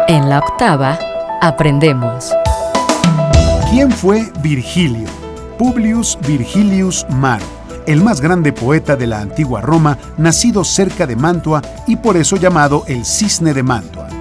En la octava, aprendemos. ¿Quién fue Virgilio? Publius Virgilius Maro, el más grande poeta de la antigua Roma, nacido cerca de Mantua y por eso llamado el Cisne de Mantua.